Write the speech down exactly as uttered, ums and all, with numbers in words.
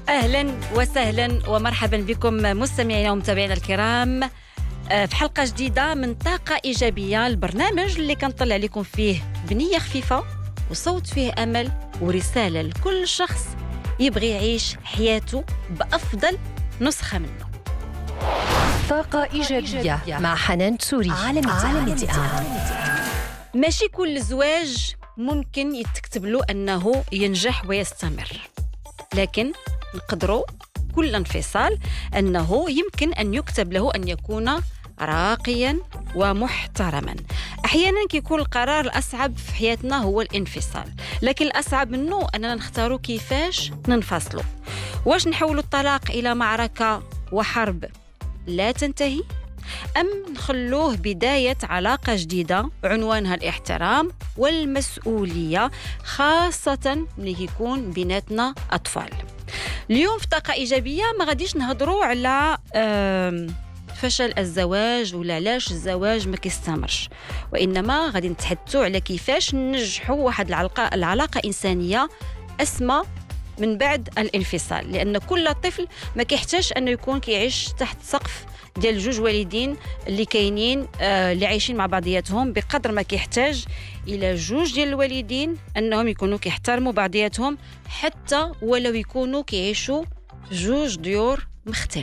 أهلا وسهلا ومرحبا بكم مستمعينا ومتابعينا الكرام في حلقة جديدة من طاقة إيجابية، البرنامج اللي كنطلع لكم فيه بنية خفيفة وصوت فيه أمل ورسالة لكل شخص يبغي يعيش حياته بأفضل نسخة منه. طاقة إيجابية مع حنان تسوري. عالم التعامل. ماشي كل زواج ممكن يتكتب له أنه ينجح ويستمر، لكن نقدروا كل انفصال أنه يمكن أن يكتب له أن يكون راقيا ومحترما. أحيانا كيكون القرار الأصعب في حياتنا هو الانفصال، لكن الأصعب منه أننا نختاروا كيفاش ننفصلوا. واش نحولوا الطلاق إلى معركة وحرب لا تنتهي، أم نخلوه بداية علاقة جديدة عنوانها الاحترام والمسؤولية، خاصة ملي يكون بيناتنا أطفال. اليوم في طاقة إيجابية ما غاديش نهضروا على فشل الزواج ولا علاش الزواج ما كيستمرش، وإنما غادي نتحدثوا على كيفاش ننجحوا واحد العلاقة, العلاقة إنسانية أسمى من بعد الانفصال، لأن كل طفل ما كيحتاج أنه يكون كيعيش تحت سقف ديال جوج والدين اللي كاينين آه اللي عايشين مع بعضياتهم، بقدر ما كيحتاج الى جوج ديال الوالدين انهم يكونوا كيحترموا بعضياتهم، حتى ولو يكونوا كيعيشوا في جوج ديور مختلفه.